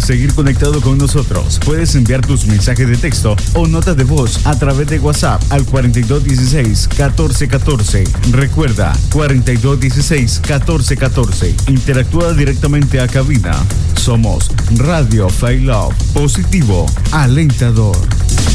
seguir conectado con nosotros, puedes enviar tus mensajes de texto o notas de voz a través de WhatsApp al 4216-1414. Recuerda, 4216-1414. Interactúa directamente a cabina. Somos Radio Fail Love, positivo, alentador.